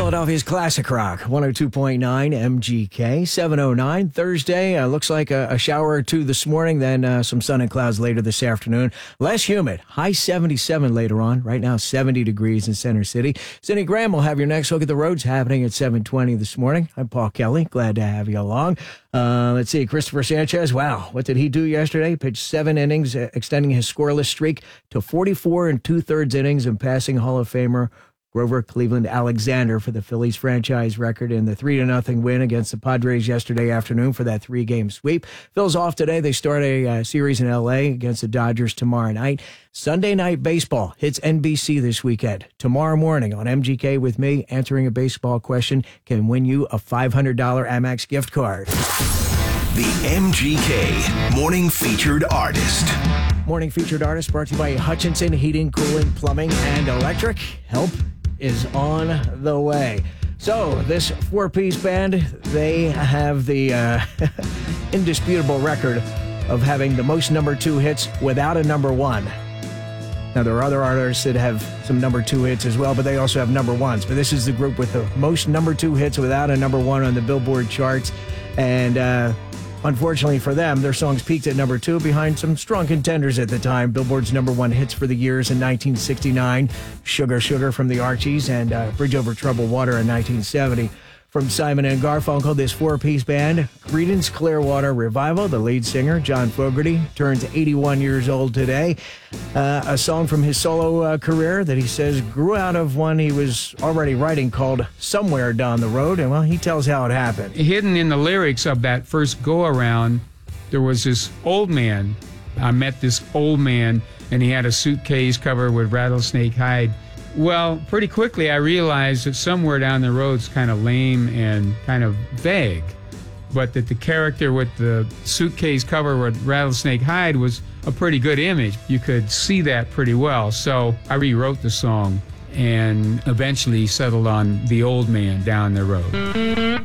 Philadelphia's Classic Rock, 102.9 MGK, 7:09, Thursday. Looks like a shower or two this morning, then some sun and clouds later this afternoon. Less humid, high 77 later on. Right now, 70 degrees in Center City. Cindy Graham will have your next look at the roads happening at 7:20 this morning. I'm Paul Kelly. Glad to have you along. Let's see, Christopher Sanchez. Wow, what did he do yesterday? Pitched 7 innings, extending his scoreless streak to 44 2/3 innings and passing Hall of Famer Grover Cleveland Alexander for the Phillies franchise record in the 3-0 win against the Padres yesterday afternoon for that 3-game sweep. Phil's off today. They start a series in L.A. against the Dodgers tomorrow night. Sunday Night Baseball hits NBC this weekend. Tomorrow morning on MGK with me, answering a baseball question can win you a $500 Amex gift card. The MGK Morning Featured Artist. Morning Featured Artist brought to you by Hutchinson Heating, Cooling, Plumbing, and Electric. Help is on the way. So this 4-piece band, they have the indisputable record of having the most number 2 hits without a number 1. Now, there are other artists that have some number 2 hits as well, but they also have number 1s. But this is the group with the most number 2 hits without a number 1 on the Billboard charts. And unfortunately for them, their songs peaked at number 2 behind some strong contenders at the time. Billboard's number 1 hits for the years in 1969, Sugar Sugar from the Archies, and Bridge Over Troubled Water in 1970. From Simon and Garfunkel, this 4-piece band, Creedence Clearwater Revival, the lead singer, John Fogerty, turns 81 years old today. A song from his solo career that he says grew out of one he was already writing called Somewhere Down the Road, and, well, he tells how it happened. Hidden in the lyrics of that first go-around, there was this old man. I met this old man, and he had a suitcase covered with rattlesnake hide. Well, pretty quickly I realized that Somewhere Down the Road's kind of lame and kind of vague, but that the character with the suitcase covered with rattlesnake hide was a pretty good image. You could see that pretty well. So I rewrote the song and eventually settled on The Old Man Down the Road.